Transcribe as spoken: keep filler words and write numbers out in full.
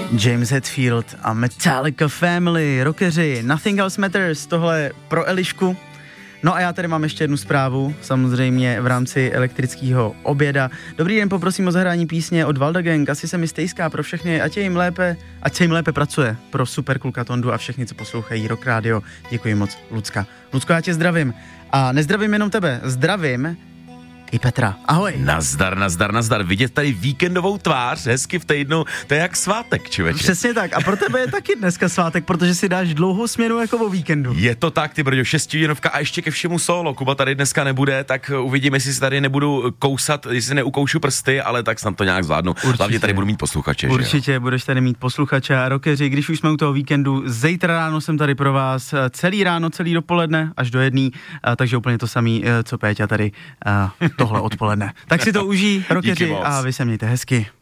James Hetfield a Metallica Family, rockeři, Nothing Else Matters, tohle pro Elišku. No a já tady mám ještě jednu zprávu, samozřejmě v rámci elektrického oběda. Dobrý den, poprosím o zahrání písně od Valda Gang, asi se mi stejská pro všechny, ať je jim lépe, ať se jim lépe pracuje, pro super kluka Tondu a všechny, co poslouchají Rock Radio. Děkuji moc, Lucka. Lucko, já tě zdravím. A nezdravím jenom tebe, zdravím i Petra. Ahoj. Nazdar, nazdar, nazdar. Vidět tady víkendovou tvář, hezky v týdnu, to je jak svátek, člověče. Přesně tak. A pro tebe je taky dneska svátek, protože si dáš dlouhou směnu jako o víkendu. Je to tak, ty brďo, šestihodinovka a ještě ke všemu solo. Kuba tady dneska nebude, tak uvidíme, jestli si tady nebudu kousat, jestli neukoušu prsty, ale tak snad to nějak zvládnu. Určitě. Hlavně tady budu mít posluchače. Určitě, že? Budeš tady mít posluchače a rockeři, když už jsme u toho víkendu. Zítra ráno jsem tady pro vás celý ráno, celý dopoledne, až do jedný, takže úplně to samý, co Péťa tady tohle odpoledne. Tak si to užij, rockeři, a vy se mějte hezky.